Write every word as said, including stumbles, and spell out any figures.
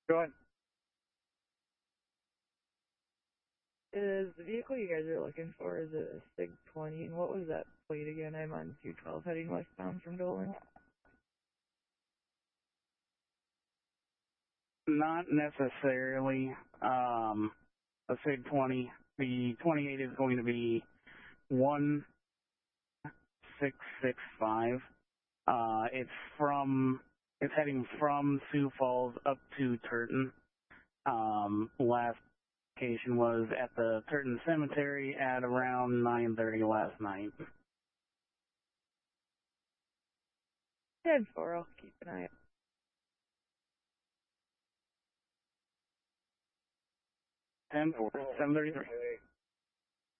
Go ahead. Is the vehicle you guys are looking for, is it a SIG twenty? And what was that plate again? I'm on two twelve heading westbound from Dolan. Not necessarily um, a SIG twenty. The twenty-eight is going to be one six six five. Uh, it's from, it's heading from Sioux Falls up to Turton. Um, last location was at the Turton Cemetery at around nine thirty last night. ten four, I'll keep an eye out. ten four, seven thirty-three.